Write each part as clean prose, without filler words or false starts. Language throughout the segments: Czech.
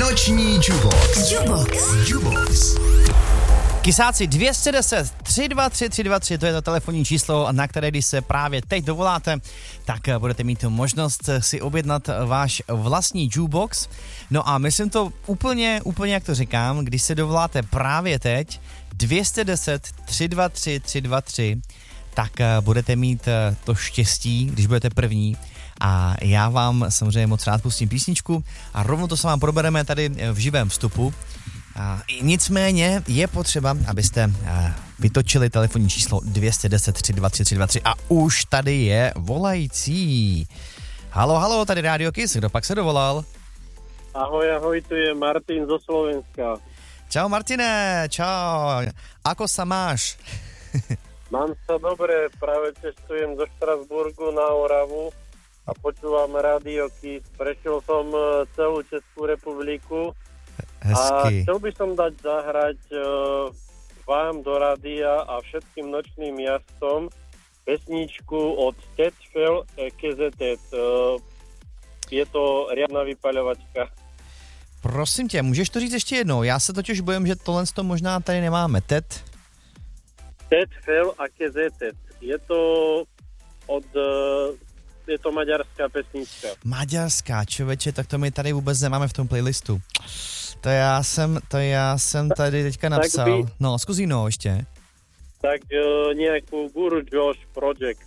Noční Jubox. Kysáci 210 323 323, to je to telefonní číslo, na které když se právě teď dovoláte, tak budete mít možnost si objednat váš vlastní jukebox. No a myslím to úplně jak to říkám, když se dovoláte právě teď 210 323 323, tak budete mít to štěstí, když budete první. A já vám samozřejmě moc rád pustím písničku a rovnou to se vám probereme tady v živém vstupu. Nicméně je potřeba, abyste vytočili telefonní číslo 210 323 323 a už tady je volající. Halo, tady Radio Kiss, kdo pak se dovolal? Ahoj, tu je Martin zo Slovenska. Čau Martine, čau. Ako sa máš? Mám sa dobre, práve cestujem do Štrasburgu na Oravu a počúvam Radio Kiss. Prešiel som celú Českú republiku. Hezky. A chcel by som dať zahrať vám do rádia a všetkým nočným jazdcom pesničku od Tetfel KZT. Je to riadna vypaľovačka. Prosím tě, můžeš to říct ještě jednou? Já se totiž bojím, že tohle to možná tady nemáme. Tetfel a KZT. Je to maďarská pesnička. Maďarská, člověče, tak to my tady vůbec nemáme v tom playlistu. To já jsem tady teďka napsal. No, zkus jinou ještě. Tak nějakou Guru Josh Project.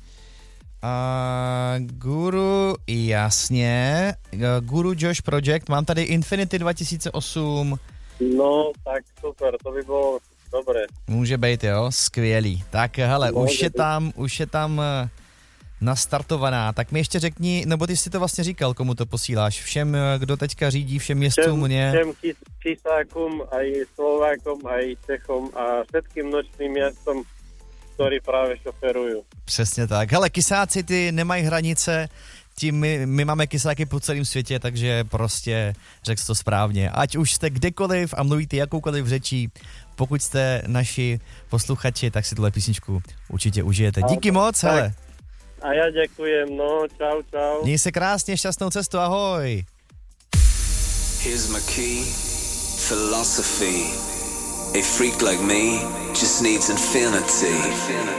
Guru, jasně. Guru Josh Project, mám tady Infinity 2008. No, tak super, to by bylo dobré. Může být, jo, skvělý. Tak hele, už je tam nastartovaná. Tak mi ještě řekni, nebo ty jsi to vlastně říkal, komu to posíláš? Všem, kdo teďka řídí, všem městům, Všem Kisákom, aj Slovákom, aj Čechom a všetkým nočným jazdcom, ktorí práve šoferujú. Přesně tak. Hele, Kysáci, ty nemají hranice, my máme Kysáky po celém světě, takže prostě řekl jsi to správně. Ať už jste kdekoliv a mluvíte jakoukoliv řečí, pokud jste naši posluchači, tak si tuhle písničku určitě užijete. Díky moc, tak. Hele. A já děkujem, no, čau. Měj se krásně, šťastnou cestu, ahoj. Here's my key, philosophy. A freak like me just needs infinity.